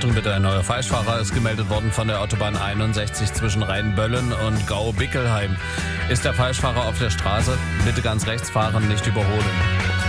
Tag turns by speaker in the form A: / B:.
A: Achtung bitte, ein neuer Falschfahrer ist gemeldet worden von der Autobahn 61 zwischen Rheinböllen und Gau-Bickelheim. Ist der Falschfahrer auf der Straße? Bitte ganz rechts fahren, nicht überholen.